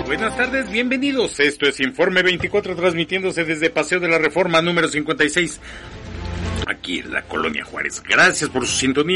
Buenas tardes, bienvenidos. Esto es Informe 24, transmitiéndose desde Paseo de la Reforma número 56, aquí en la Colonia Juárez. Gracias por su sintonía.